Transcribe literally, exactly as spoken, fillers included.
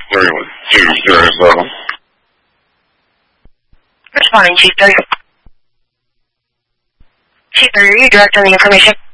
three one two zero seven. Responding, Chief three. Chief three, are you direct on the information?